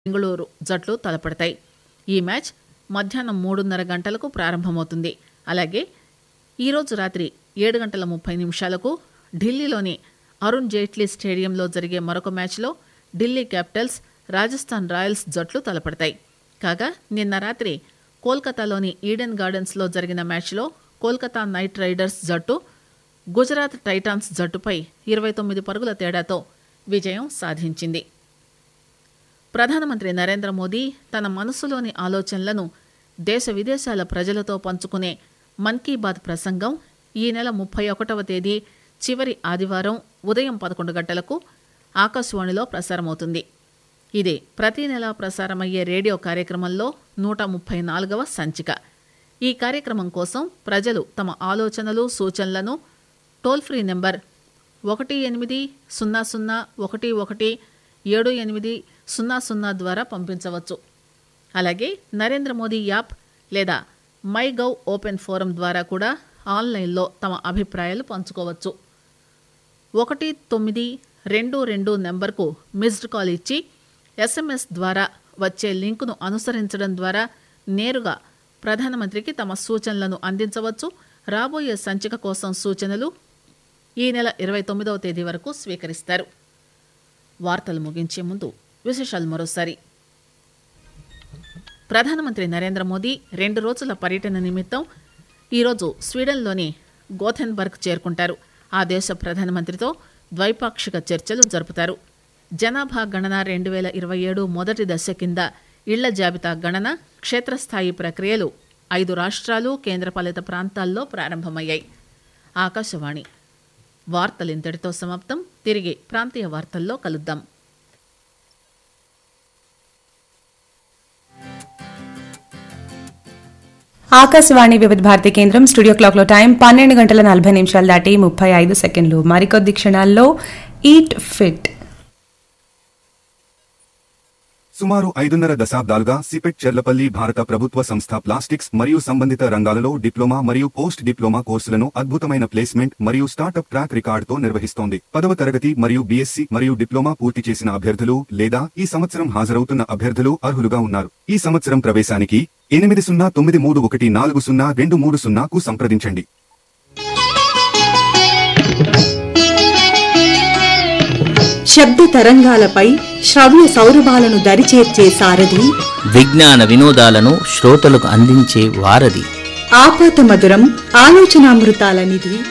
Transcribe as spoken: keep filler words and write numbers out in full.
బెంగళూరు జట్లు తలపడతాయి. ఈ మ్యాచ్ మధ్యాహ్నం మూడున్నర గంటలకు ప్రారంభమవుతుంది. అలాగే ఈరోజు రాత్రి ఏడు గంటల ముప్పై నిమిషాలకు ఢిల్లీలోని అరుణ్ జైట్లీ స్టేడియంలో జరిగే మరొక మ్యాచ్లో ఢిల్లీ క్యాపిటల్స్, రాజస్థాన్ రాయల్స్ జట్లు తలపడతాయి. కాగా నిన్న రాత్రి కోల్కతాలోని ఈడెన్ గార్డెన్స్లో జరిగిన మ్యాచ్లో కోల్కతా నైట్ రైడర్స్ జట్టు గుజరాత్ టైటాన్స్ జట్టుపై ఇరవై తొమ్మిది పరుగుల తేడాతో విజయం సాధించింది. ప్రధానమంత్రి నరేంద్ర మోదీ తన మనసులోని ఆలోచనలను దేశ విదేశాల ప్రజలతో పంచుకునే మన్ కీ బాత్ ప్రసంగం ఈ నెల ముప్పై ఒకటవ తేదీ చివరి ఆదివారం ఉదయం పదకొండు గంటలకు ఆకాశవాణిలో ప్రసారమవుతుంది. ఇది ప్రతి నెలా ప్రసారమయ్యే రేడియో కార్యక్రమంలో నూట ముప్పై నాలుగవ సంచిక. ఈ కార్యక్రమం కోసం ప్రజలు తమ ఆలోచనలు, సూచనలను టోల్ ఫ్రీ నెంబర్ ఒకటి ఎనిమిది సున్నా సున్నా ఒకటి ఒకటి ఏడు ఎనిమిది సున్నా సున్నా ద్వారా పంపించవచ్చు. అలాగే నరేంద్ర మోదీ యాప్ లేదా మై గవ్ ఓపెన్ ఫోరం ద్వారా కూడా ఆన్లైన్లో తమ అభిప్రాయాలు పంచుకోవచ్చు. ఒకటి తొమ్మిది రెండు రెండు నెంబర్కు మిస్డ్ కాల్ ఇచ్చి ఎస్ఎంఎస్ ద్వారా వచ్చే లింకును అనుసరించడం ద్వారా నేరుగా ప్రధానమంత్రికి తమ సూచనలను అందించవచ్చు. రాబోయే సంచిక కోసం సూచనలు ఈ నెల ఇరవై తొమ్మిదవ తేదీ వరకు స్వీకరిస్తారు. వార్తలు ముగించే ముందు విశేషాలు మరోసారి. ప్రధానమంత్రి నరేంద్ర మోదీ రెండు రోజుల పర్యటన నిమిత్తం ఈరోజు స్వీడన్లోని గోథెన్బర్గ్ చేరుకుంటారు. ఆ దేశ ప్రధానమంత్రితో ద్వైపాక్షిక చర్చలు జరుపుతారు. జనాభా గణన రెండు వేల ఇరవై ఏడు మొదటి దశ కింద ఇళ్ల జాబితా గణన క్షేత్రస్థాయి ప్రక్రియలు ఐదు రాష్ట్రాలు, కేంద్రపాలిత ప్రాంతాల్లో ప్రారంభమయ్యాయి. ఆకాశవాణి వార్తలు ఇంతటితో సమాప్తం. తిరిగి ప్రాంతీయ వార్తల్లో కలుద్దాం. ఆకాశవాణి వివిధ భారతి కేంద్రం స్టూడియో క్లాక్ లో టైం పన్నెండు గంటల నలభై నిమిషాలు దాటి ముప్పై ఐదు సెకండ్లు. మరికొద్ది క్షణాల్లో ఈట్ ఫిట్. సుమారు ఐదున్నర దశాబ్దాలుగా సిపెట్ చెర్లపల్లి భారత ప్రభుత్వ సంస్థ ప్లాస్టిక్స్ మరియు సంబంధిత రంగాలలో డిప్లొమా మరియు పోస్ట్ డిప్లొమా కోర్సులను అద్భుతమైన ప్లేస్మెంట్ మరియు స్టార్టప్ ట్రాక్ రికార్డుతో నిర్వహిస్తోంది. పదవ తరగతి మరియు బీఎస్సీ మరియు డిప్లొమా పూర్తి చేసిన అభ్యర్థులు లేదా ఈ సంవత్సరం హాజరవుతున్న అభ్యర్థులు అర్హులుగా ఉన్నారు. ఈ సంవత్సరం ప్రవేశానికి ఎనిమిది సున్నా తొమ్మిది మూడు ఒకటి నాలుగు సున్నా రెండు మూడు సున్నాకు సంప్రదించండి. శబ్ద తరంగాలపై శ్రవ్య సౌరభాలను దరిచేర్చే సారథి, విజ్ఞాన వినోదాలను శ్రోతలకు అందించే వారధి, ఆపాత మధురం ఆలోచనామృతాల నిధి,